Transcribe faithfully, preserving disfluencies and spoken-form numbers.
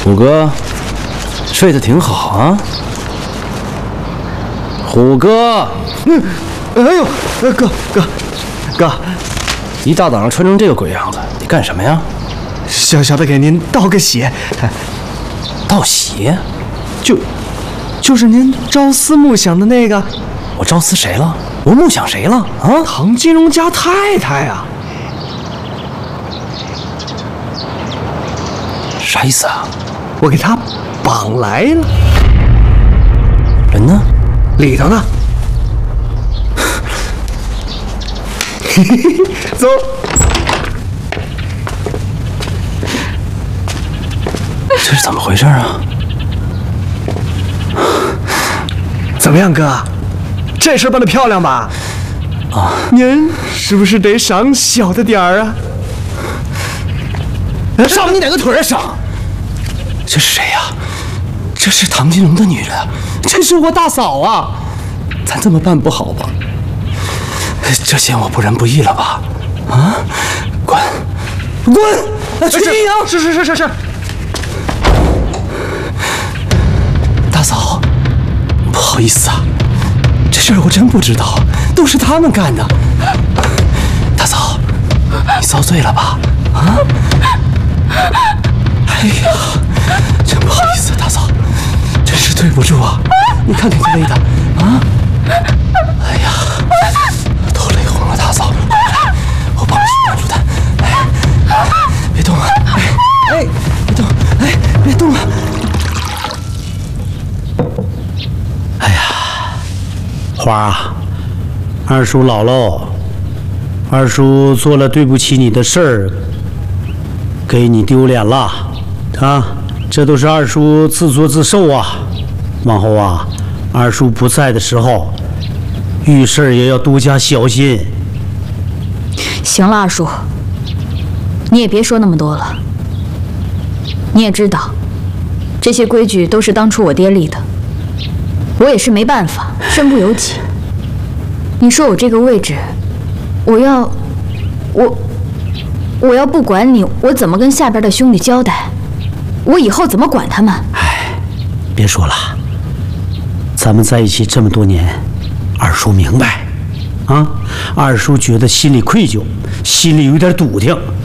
虎哥，睡得挺好啊。虎哥， 嗯，哎呦，哥哥哥， 一大早上穿成这个鬼样子，你干什么呀？ 小小的给您道个喜。 道喜？ 就就是您朝思暮想的那个。 我朝思谁了？我梦想谁了？啊？ 唐金荣家太太啊！ 啥意思啊？ 我给他绑来了。 人呢？ 里头呢。嘿嘿嘿，走。 这是怎么回事啊？ 怎么样，哥？这事办得漂亮吧？ 啊， 您是不是得赏小的点儿啊？ 上你哪个腿啊上！这是谁呀？这是唐金荣的女人，这是我大嫂啊！咱这么办不好吧？这嫌我不仁不义了吧？啊！滚！滚！去阴阳！ 是是是是是。 大嫂，不好意思啊，这事儿我真不知道，都是他们干的。大嫂，你遭罪了吧？啊！哎呀，真不好意思，大嫂，真是对不住啊！你看给你勒的啊！哎呀，都勒红了，大嫂，我帮你去拿出炭。哎，别动啊！哎哎，别动！哎，别动啊！哎呀， 花儿啊，二叔老喽，二叔做了对不起你的事儿，给你丢脸了啊！这都是二叔自作自受啊！往后啊，二叔不在的时候，遇事儿也要多加小心。 行了，二叔，你也别说那么多了。你也知道，这些规矩都是当初我爹立的，我也是没办法，身不由己。你说我这个位置，我要，我，我要不管你，我怎么跟下边的兄弟交代？我以后怎么管他们？ 哎，别说了，咱们在一起这么多年，二叔明白，啊，二叔觉得心里愧疚，心里有点笃定。